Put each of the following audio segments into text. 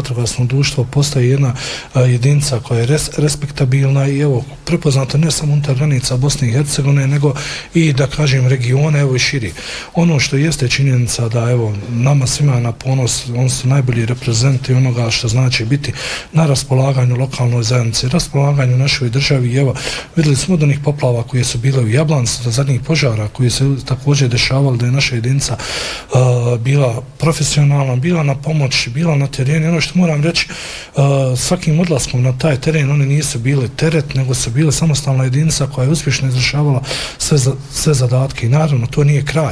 vatrogasno društvo postaje jedna jedinica koja je respektabilna i evo prepoznata ne samo unutar granica Bosne i Hercegovine, nego i da kažem regione, evo i širi. Ono što jeste činjenica da evo nama svima na ponos, oni su najbolji reprezenti onoga što znači biti na raspolaganju lokalnoj zajednici, raspolaganju našoj državi. Evo, vidjeli smo od onih poplava koje su bile u Jablancu, do zadnjih požara koji se također dešavali, da je naša jedinica bila profesionalna, bila na pomoć, bila na terenu. Ono što moram reći, svakim odlaskom na taj teren oni nisu bili teret, nego su bile samostalna jedinica koja je uspješno izvršavala sve zadatke i naravno to nije kraj.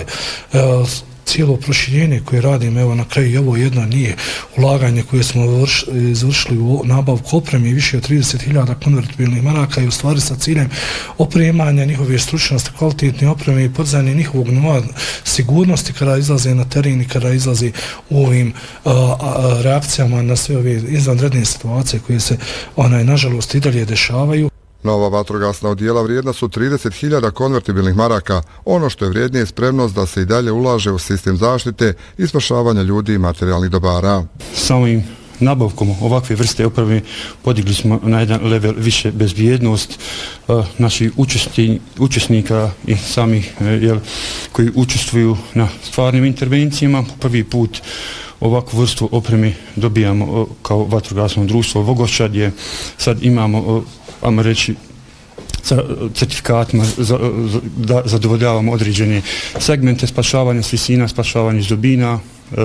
Cijelo proširenje koje radim, evo na kraju ovo jedno nije ulaganje koje smo izvršili u nabavku opreme i više od 30.000 konvertibilnih maraka i u stvari sa ciljem opremanja njihove stručnosti, kvalitetne opreme i podizanje njihovog nivoa sigurnosti kada izlaze na teren i kada izlazi u ovim reakcijama na sve ove izvanredne situacije koje se nažalost i dalje dešavaju. Nova vatrogasna odjela vrijedna su 30.000 konvertibilnih maraka. Ono što je vrijednije je spremnost da se i dalje ulaže u sistem zaštite i spašavanja ljudi i materijalnih dobara. Samim nabavkom ovakve vrste opreme podigli smo na jedan level više bezbjednost naših učesnika i samih koji učestvuju na stvarnim intervencijama. Prvi put ovakvu vrstu opreme dobijamo kao vatrogasno društvo Vogošćad, gdje sad imamo ajmo reći sa certifikatima da zadovoljavamo određene segmente spašavanja s visina, spašavanja iz dubina,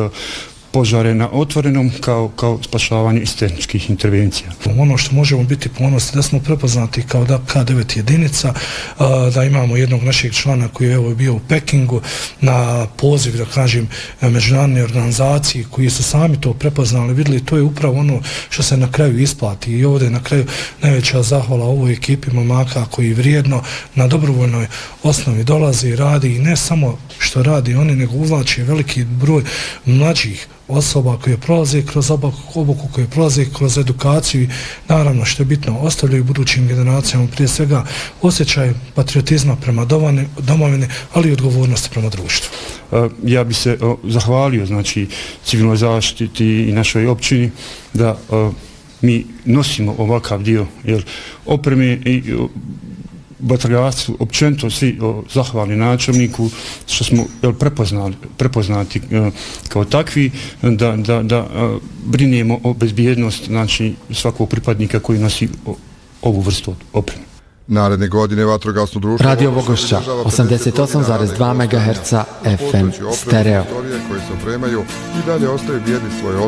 požare na otvorenom kao spašavanje iz tehničkih intervencija. Ono što možemo biti ponosni da smo prepoznati kao K9 jedinica, da imamo jednog našeg člana koji je evo bio u Pekingu na poziv, da kažem, međunarodne organizacije koji su sami to prepoznali, vidjeli, to je upravo ono što se na kraju isplati i ovdje na kraju najveća zahvala ovoj ekipi momaka koji vrijedno na dobrovoljnoj osnovi dolazi i radi i ne samo što radi oni, nego uvlači veliki broj mlađih osoba koje prolaze kroz obuku, koje prolaze kroz edukaciju i naravno što je bitno ostavljaju budućim generacijama prije svega osjećaj patriotizma prema domovini, ali i odgovornosti prema društvu. Ja bi se zahvalio znači civilnoj zaštiti i našoj općini da mi nosimo ovakav dio jer opreme i vatrogascu općenito svi zahvalni načelniku što smo prepoznati kao takvi da brinemo o bezbjednost znači svakog pripadnika koji nosi ovu vrstu opreme. Naredne godine vatrogasno društvo Radio Vogošća 88,2 MHz FM stereo koji se opremaju i dalje ostaju bijedni svoje